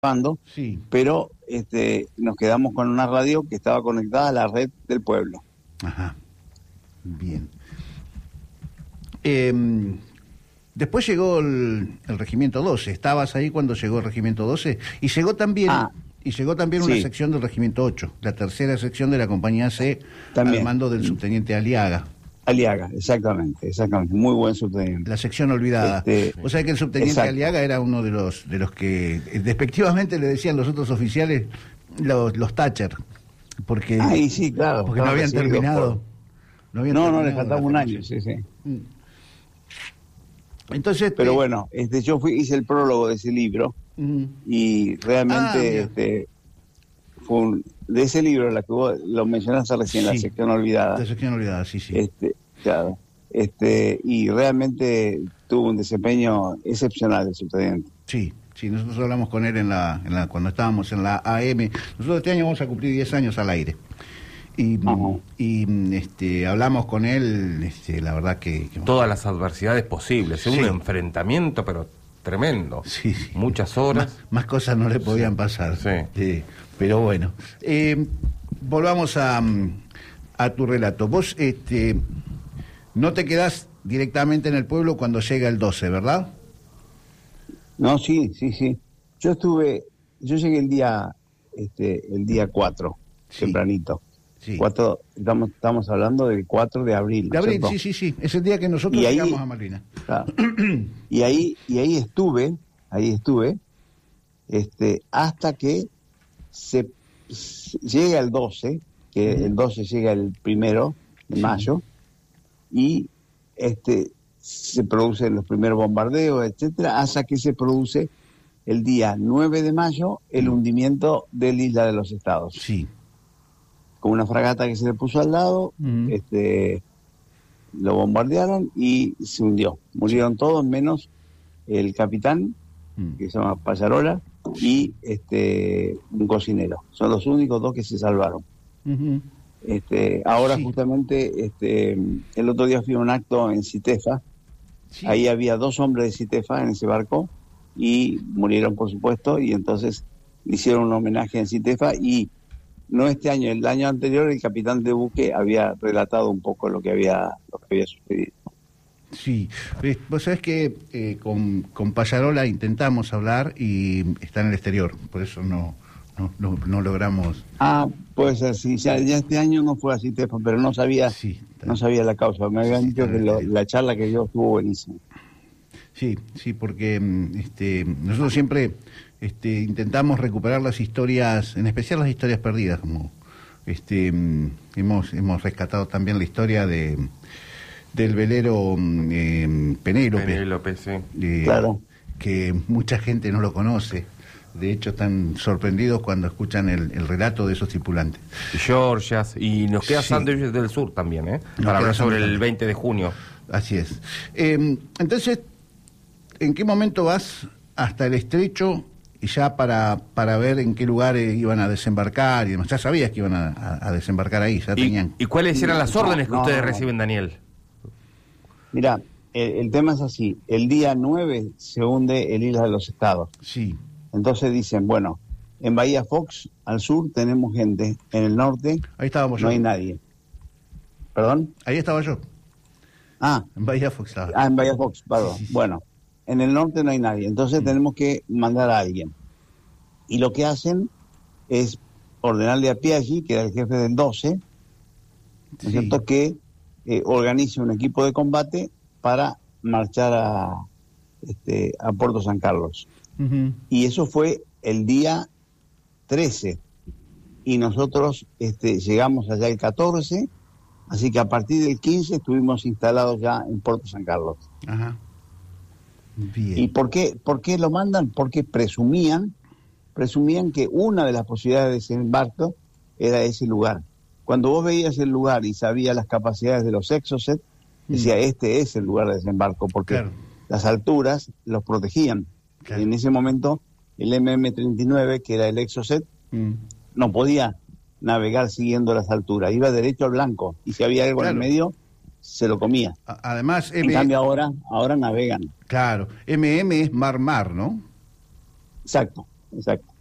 grabando, Sí, pero nos quedamos con una radio que estaba conectada a la red del pueblo. ajá, bien. Después llegó el Regimiento 12. ¿Estabas ahí cuando llegó el Regimiento 12? Y llegó también, una Sí, sección del Regimiento 8, la tercera sección de la Compañía C, al también. mando del subteniente Aliaga. Aliaga, exactamente, muy buen subteniente. La sección olvidada. Vos sabés que el subteniente Exacto. Aliaga era uno de los que despectivamente le decían los otros oficiales los Thatcher, porque Y sí, claro. porque no habían terminado. No habían No, le terminado faltaba la un año, formación. sí. Entonces, Pero bueno, yo hice el prólogo de ese libro y realmente mira. de ese libro, la que vos lo mencionaste recién, la Sí, sección olvidada. la sección olvidada, sí. Claro. Y realmente tuvo un desempeño excepcional el subteniente. Sí, nosotros hablamos con él cuando estábamos en la AM. Nosotros este año vamos a cumplir 10 años al aire. Y hablamos con él, la verdad que todas las adversidades posibles, Sí. un enfrentamiento pero tremendo, Sí. muchas horas. Más cosas no le podían pasar. Sí. Pero bueno, volvamos a tu relato. Vos no te quedás directamente en el pueblo cuando llega el 12, ¿verdad? No, sí. Yo llegué el día 4, Sí. tempranito. Sí. 4, estamos hablando del 4 de abril. De abril, ¿cierto? sí. Es el día que nosotros Y ahí- llegamos a Malvinas. Claro. Y ahí estuve, hasta que llega el 12, que el 12 llega el 1 de Sí. mayo, y se producen los primeros bombardeos, etcétera, hasta que se produce el día 9 de mayo el hundimiento de la Isla de los Estados. Sí. Con una fragata que se le puso al lado, lo bombardearon y se hundió. Murieron todos menos el capitán, que se llama Pallarola, y un cocinero. Son los únicos dos que se salvaron. Ujú. Ahora Sí. justamente el otro día fui a un acto en Citefa. Sí. Ahí había 2 hombres de Citefa en ese barco y murieron, por supuesto, y entonces le hicieron un homenaje en Citefa. Y no este año, el año anterior el capitán de buque había relatado un poco lo que había sucedido. Sí, vos sabés que con Pallarola intentamos hablar y está en el exterior, por eso no logramos. Puede ser, sí, ya este año no fue así, pero no sabía la causa. Me habían dicho que la charla que dio estuvo buenísima. Sí, porque nosotros siempre intentamos recuperar las historias, en especial las historias perdidas, como hemos rescatado también la historia del velero Penélope, sí. Claro. que mucha gente no lo conoce. De hecho, están sorprendidos cuando escuchan el relato de esos tripulantes. Georgias, y nos queda Sí. Sándwiches del Sur también, Nos para queda hablar sobre Sándwiches. el 20 de junio. Así es. Entonces, ¿en qué momento vas hasta el estrecho y ya para ver en qué lugar iban a desembarcar y demás? Ya sabías que iban a desembarcar ahí, ya tenían. ¿Y cuáles eran las órdenes que No. ustedes reciben, Daniel? Mira, el tema es así. El día 9 se hunde el Isla de los Estados. Sí, Entonces dicen, bueno, en Bahía Fox, al sur, tenemos gente. En el norte ahí estábamos yo. no hay nadie. ¿Perdón? Ahí estaba yo, en Bahía Fox estaba. En Bahía Fox, perdón. Sí. Bueno, en el norte no hay nadie. Entonces tenemos que mandar a alguien. Y lo que hacen es ordenarle a Piaggi, que era el jefe del 12, ¿no es Sí. cierto?, que organice un equipo de combate para marchar a Puerto San Carlos. Ujú. Y eso fue el día 13. Y nosotros llegamos allá el 14, así que a partir del 15 estuvimos instalados ya en Puerto San Carlos. Ajá. Bien. ¿Y por qué lo mandan? Porque presumían que una de las posibilidades de desembarco era ese lugar. Cuando vos veías el lugar y sabías las capacidades de los Exocet, decía, este es el lugar de desembarco, porque Claro. las alturas los protegían. Claro. En ese momento, el MM-39, que era el Exocet, Mm. no podía navegar siguiendo las alturas, iba derecho al blanco, y si había algo en el Claro. medio, se lo comía. Además, En cambio ahora navegan. claro, MM es mar, ¿no? Exacto. exacto.